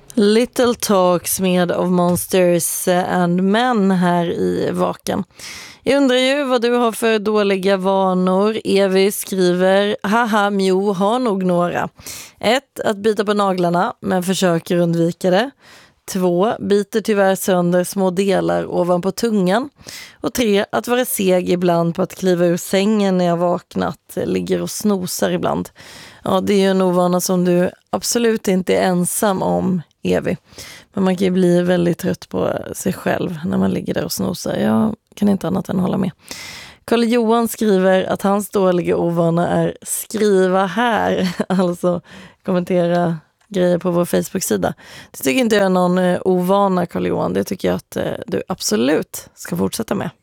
Little Talks med of Monsters and Men här i Vaken. Jag undrar ju vad du har för dåliga vanor. Evi skriver, haha, Mjo har nog några. 1. Att bita på naglarna, men försöker undvika det. 2. Biter tyvärr sönder små delar ovanpå tungan. Och 3. Att vara seg ibland på att kliva ur sängen när jag vaknat. Ligger och snosar ibland. Ja, det är ju en ovana som du absolut inte är ensam om, Evi. Men man kan ju bli väldigt trött på sig själv när man ligger där och snosar. Jag kan inte annat än hålla med. Karl Johan skriver att hans dåliga ovana är skriva här. Alltså kommentera grejer på vår Facebook-sida. Det tycker inte jag är någon ovana, Karl Johan. Det tycker jag att du absolut ska fortsätta med.